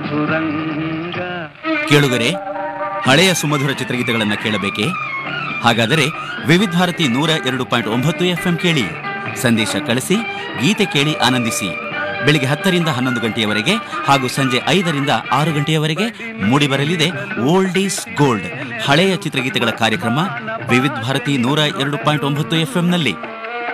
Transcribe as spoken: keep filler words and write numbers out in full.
ಮಧುರಂಗ. ಕೇಳುಗರೆ, ಹಳೆಯ ಸುಮಧುರ ಚಿತ್ರಗೀತೆಗಳನ್ನು ಕೇಳಬೇಕೆ? ಹಾಗಾದರೆ ವಿವಿಧ ಭಾರತಿ ನೂರ ಎರಡು ಪಾಯಿಂಟ್ ಒಂಬತ್ತು ಎಫ್ಎಂ ಕೇಳಿ. ಸಂದೇಶ ಕಳಿಸಿ, ಗೀತೆ ಕೇಳಿ ಆನಂದಿಸಿ. ಬೆಳಿಗ್ಗೆ ಹತ್ತರಿಂದ ಹನ್ನೊಂದು ಗಂಟೆಯವರೆಗೆ ಹಾಗೂ ಸಂಜೆ ಐದರಿಂದ ಆರು ಗಂಟೆಯವರೆಗೆ ಮೂಡಿಬರಲಿದೆ ಓಲ್ಡ್ ಈಸ್ ಗೋಲ್ಡ್, ಹಳೆಯ ಚಿತ್ರಗೀತೆಗಳ ಕಾರ್ಯಕ್ರಮ ವಿವಿಧ ಭಾರತಿ ನೂರ ಎರಡು ಪಾಯಿಂಟ್ ಒಂಬತ್ತು ಎಫ್ಎಂನಲ್ಲಿ.